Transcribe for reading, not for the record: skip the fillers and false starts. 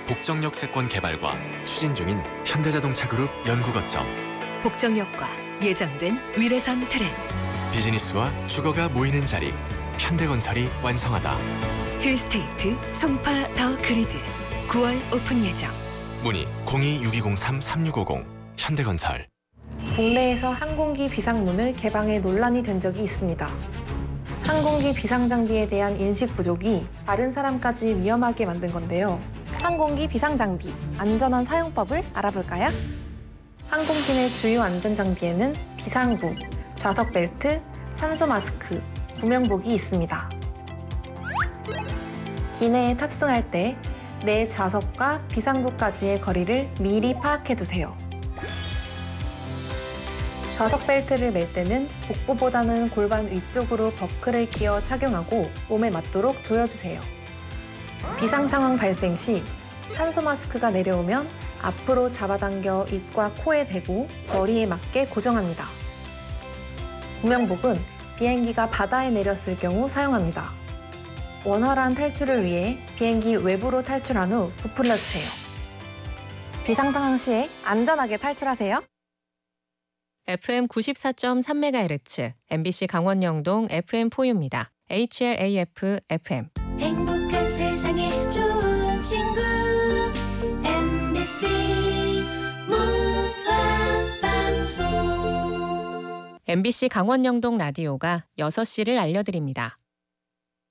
복정역 세권 개발과 추진 중인 현대자동차 그룹 연구거점. 복정역과 예정된 위례선 트램. 비즈니스와 주거가 모이는 자리. 현대건설이 완성하다. 힐스테이트 송파 더 그리드. 9월 오픈 예정. 문의 026203-3650 현대건설. 국내에서 항공기 비상문을 개방해 논란이 된 적이 있습니다. 항공기 비상장비에 대한 인식 부족이 다른 사람까지 위험하게 만든 건데요. 항공기 비상장비, 안전한 사용법을 알아볼까요? 항공기 내 주요 안전장비에는 비상구, 좌석 벨트, 산소 마스크, 구명복이 있습니다. 기내에 탑승할 때 내 좌석과 비상구까지의 거리를 미리 파악해두세요. 좌석 벨트를 멜 때는 복부보다는 골반 위쪽으로 버클을 끼워 착용하고 몸에 맞도록 조여주세요. 비상 상황 발생 시 산소 마스크가 내려오면 앞으로 잡아당겨 입과 코에 대고 머리에 맞게 고정합니다. 구명복은 비행기가 바다에 내렸을 경우 사용합니다. 원활한 탈출을 위해 비행기 외부로 탈출한 후 부풀려주세요. 비상 상황 시에 안전하게 탈출하세요. FM 94.3MHz, MBC 강원영동 FM4U입니다. HLAF FM. 행복한 세상에 좋은 친구 MBC 문화방송. MBC 강원영동 라디오가 6시를 알려드립니다.